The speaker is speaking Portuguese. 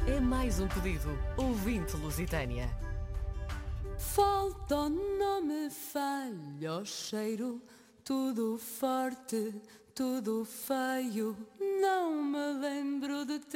É mais um pedido. Ouvinte Lusitânia. Falta, não me falha o cheiro, tudo forte, tudo feio, não me lembro de ti.